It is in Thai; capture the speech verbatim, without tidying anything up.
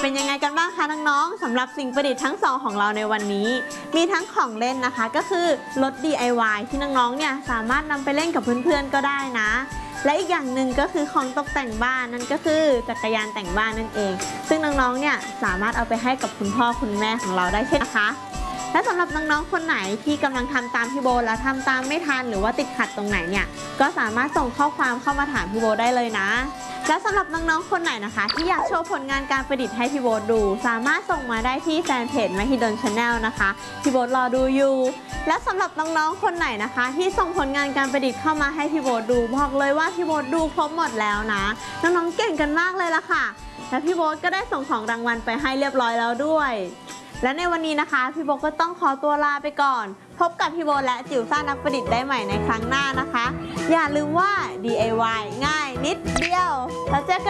เป็นยังไงกันบ้างคะน้องๆสำหรับสิ่งประดิษฐ์ทั้งสองของเราในวันนี้มีทั้งของเล่นนะคะก็คือรถ ดี ไอ วาย ที่น้องๆเนี่ยสามารถนำไปเล่นกับเพื่อนๆก็ได้นะและอีกอย่างหนึ่งก็คือของตกแต่งบ้านนั่นก็คือจักรยานแต่งบ้านนั่นเองซึ่งน้องๆเนี่ยสามารถเอาไปให้กับคุณพ่อคุณแม่ของเราได้เช่นนะคะและสำหรับน้องๆคนไหนที่กำลังทำตามพี่โบแล้วทำตามไม่ทันหรือว่าติดขัดตรงไหนเนี่ยก็สามารถส่งข้อความเข้ามาถามพี่โบได้เลยนะและสำหรับน้องๆคนไหนนะคะที่อยากโชว์ผลงานการประดิษฐ์ให้พี่โบดูสามารถส่งมาได้ที่แฟนเพจ Mahidol Channel นะคะพี่โบรอดูอยู่และสำหรับน้องๆคนไหนนะคะที่ส่งผลงานการประดิษฐ์เข้ามาให้พี่โบดูบอกเลยว่าพี่โบดูครบหมดแล้วนะน้องๆเก่งกันมากเลยล่ะค่ะและพี่โบก็ได้ส่งของรางวัลไปให้เรียบร้อยแล้วด้วยและในวันนี้นะคะพี่โบก็ต้องขอตัวลาไปก่อนพบกับพี่โบและจิ๋วซ่านักประดิษฐ์ได้ใหม่ในครั้งหน้านะคะอย่าลืมว่า ดี ไอ วาย ง่ายนิดเดียวแล้วเจอกัน